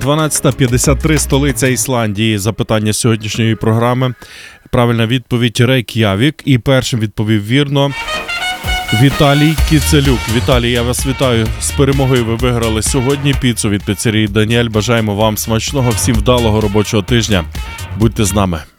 12:53, столиця Ісландії. Запитання сьогоднішньої програми. Правильна відповідь – Рейк'явік. І першим відповів вірно Віталій Кіцелюк. Віталій, я вас вітаю з перемогою. Ви виграли сьогодні піцу від піцерії Даніель. Бажаємо вам смачного, всім вдалого робочого тижня. Будьте з нами.